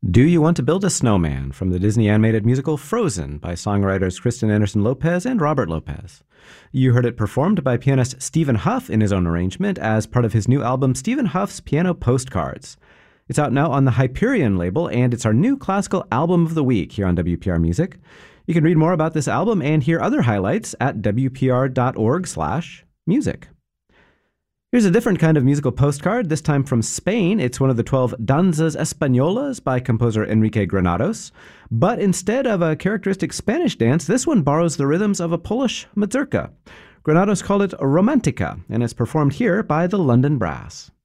Do You Want to Build a Snowman from the Disney animated musical Frozen by songwriters Kristen Anderson Lopez and Robert Lopez. You heard it performed by pianist Stephen Huff in his own arrangement as part of his new album Stephen Huff's Piano Postcards. It's out now on the Hyperion label, and it's our new classical album of the week here on WPR Music. You can read more about this album and hear other highlights at wpr.org/music. Here's a different kind of musical postcard, this time from Spain. It's one of the 12 Danzas Españolas by composer Enrique Granados. But instead of a characteristic Spanish dance, this one borrows the rhythms of a Polish mazurka. Granados called it Romantica, and it's performed here by the London Brass.